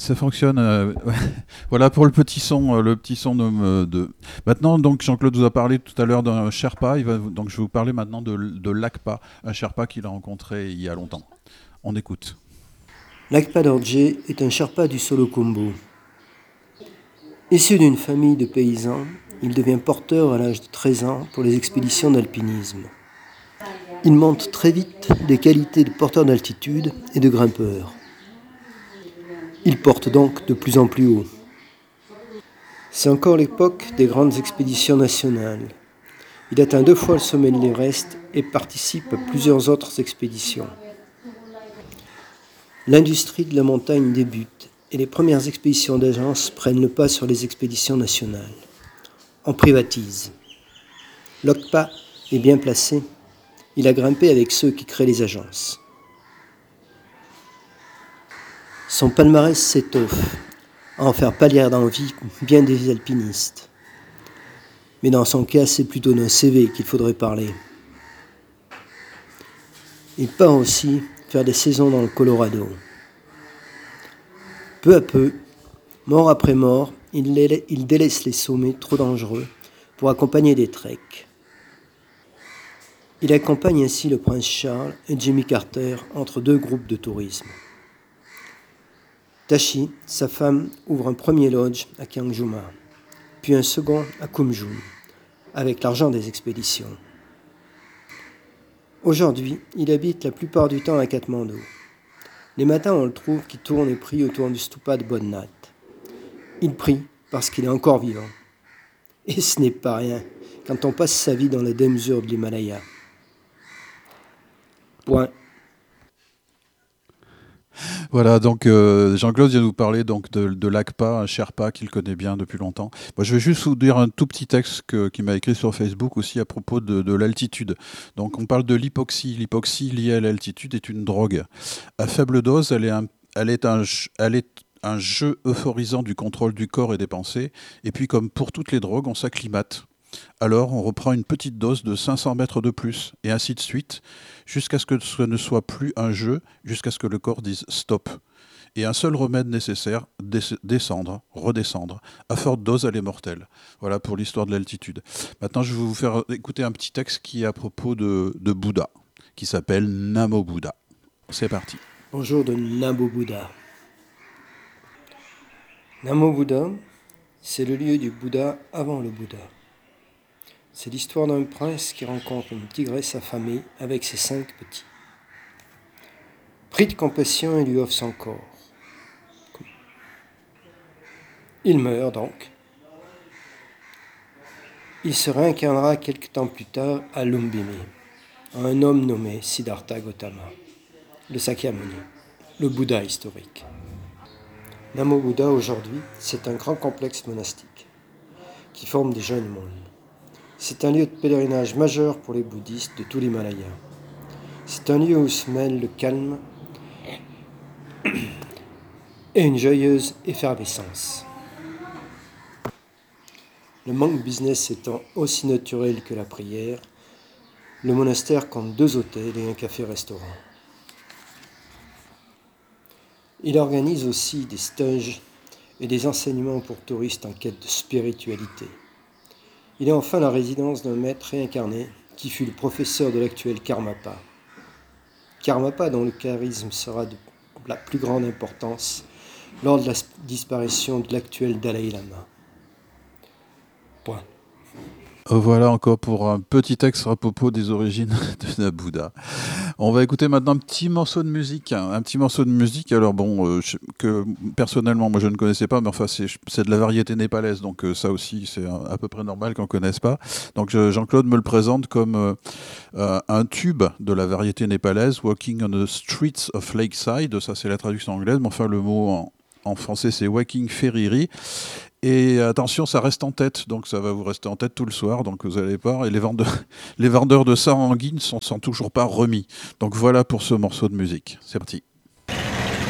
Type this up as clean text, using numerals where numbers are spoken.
Ça fonctionne. Ouais. Voilà pour le petit son de. Maintenant, donc Jean-Claude vous a parlé tout à l'heure d'un Sherpa. Donc je vais vous parler maintenant de l'Akpa, un Sherpa qu'il a rencontré il y a longtemps. On écoute. Lakpa Dorje est un Sherpa du Solokumbo. Issu d'une famille de paysans, il devient porteur à l'âge de 13 ans pour les expéditions d'alpinisme. Il montre très vite des qualités de porteur d'altitude et de grimpeur. Il porte donc de plus en plus haut. C'est encore l'époque des grandes expéditions nationales. Il atteint 2 fois le sommet de l'Everest et participe à plusieurs autres expéditions. L'industrie de la montagne débute et les premières expéditions d'agence prennent le pas sur les expéditions nationales. On privatise. L'OCPA est bien placé. Il a grimpé avec ceux qui créent les agences. Son palmarès s'étoffe, à en faire pâlir d'envie bien des alpinistes. Mais dans son cas, c'est plutôt d'un CV qu'il faudrait parler. Il part aussi faire des saisons dans le Colorado. Peu à peu, mort après mort, il délaisse les sommets trop dangereux pour accompagner des treks. Il accompagne ainsi le prince Charles et Jimmy Carter entre 2 groupes de tourisme. Tashi, sa femme, ouvre un premier lodge à Kiangjuma, puis un second à Kumjung, avec l'argent des expéditions. Aujourd'hui, il habite la plupart du temps à Katmandou. Les matins, on le trouve qui tourne et prie autour du stupa de Bodhnath. Il prie parce qu'il est encore vivant. Et ce n'est pas rien quand on passe sa vie dans la démesure de l'Himalaya. Point. Voilà, donc Jean-Claude vient nous parler donc de l'ACPA, un Sherpa qu'il connaît bien depuis longtemps. Moi, je vais juste vous dire un tout petit texte qu'il m'a écrit sur Facebook aussi à propos de l'altitude. Donc, on parle de l'hypoxie. L'hypoxie liée à l'altitude est une drogue. À faible dose, elle est un jeu euphorisant du contrôle du corps et des pensées. Et puis, comme pour toutes les drogues, on s'acclimate. Alors, on reprend une petite dose de 500 mètres de plus, et ainsi de suite, jusqu'à ce que ce ne soit plus un jeu, jusqu'à ce que le corps dise stop. Et un seul remède nécessaire, descendre, redescendre. À forte dose, elle est mortelle. Voilà pour l'histoire de l'altitude. Maintenant, je vais vous faire écouter un petit texte qui est à propos de Bouddha, qui s'appelle Namo Bouddha. C'est parti. Bonjour de Namo Bouddha. Namo Bouddha, c'est le lieu du Bouddha avant le Bouddha. C'est l'histoire d'un prince qui rencontre une tigresse affamée avec ses 5 petits. Pris de compassion, il lui offre son corps. Il meurt donc. Il se réincarnera quelque temps plus tard à Lumbini, en un homme nommé Siddhartha Gautama, le Sakyamuni, le Bouddha historique. Namo Bouddha aujourd'hui, c'est un grand complexe monastique qui forme des jeunes mondes. C'est un lieu de pèlerinage majeur pour les bouddhistes de tout l'Himalaya. C'est un lieu où se mêlent le calme et une joyeuse effervescence. Le monk business étant aussi naturel que la prière, le monastère compte 2 hôtels et un café-restaurant. Il organise aussi des stages et des enseignements pour touristes en quête de spiritualité. Il est enfin la résidence d'un maître réincarné qui fut le professeur de l'actuel Karmapa. Karmapa dont le charisme sera de la plus grande importance lors de la disparition de l'actuel Dalai Lama. Point. Voilà encore pour un petit texte à propos des origines de Bouddha. On va écouter maintenant un petit morceau de musique. Un petit morceau de musique, alors bon, que personnellement, moi je ne connaissais pas, mais enfin c'est de la variété népalaise, donc ça aussi c'est à peu près normal qu'on ne connaisse pas. Donc Jean-Claude me le présente comme un tube de la variété népalaise, Walking on the Streets of Lakeside, ça c'est la traduction anglaise, mais enfin le mot en français c'est Walking Ferriri. Et attention, ça reste en tête, donc ça va vous rester en tête tout le soir, donc vous allez pas. Et les vendeurs de ça en guine sont toujours pas remis. Donc voilà pour ce morceau de musique. C'est parti.